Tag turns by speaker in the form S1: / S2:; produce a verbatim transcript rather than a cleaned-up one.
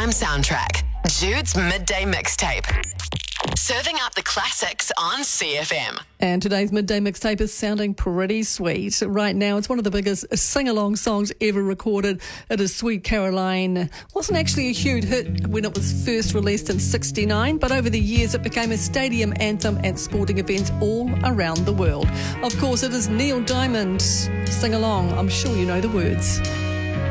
S1: F M soundtrack. Jude's Midday Mixtape. Serving up the classics on C F M.
S2: And today's Midday Mixtape is sounding pretty sweet. Right now, it's one of the biggest sing-along songs ever recorded. It is Sweet Caroline. Wasn't actually a huge hit when it was first released in sixty-nine, but over the years it became a stadium anthem at sporting events all around the world. Of course, it is Neil Diamond. Sing along. I'm sure you know the words.